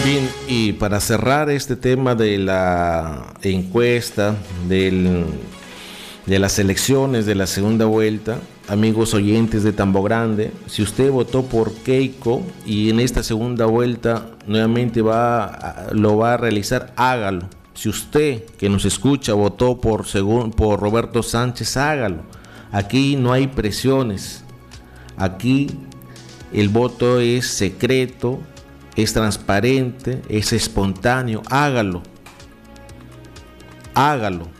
Bien, y para cerrar este tema de la encuesta de las elecciones de la segunda vuelta, amigos oyentes de Tambo Grande, si usted votó por Keiko y en esta segunda vuelta nuevamente lo va a realizar, hágalo. Si usted que nos escucha votó por Roberto Sánchez, hágalo. Aquí no hay presiones. Aquí el voto es secreto, es transparente, es espontáneo. Hágalo. Hágalo.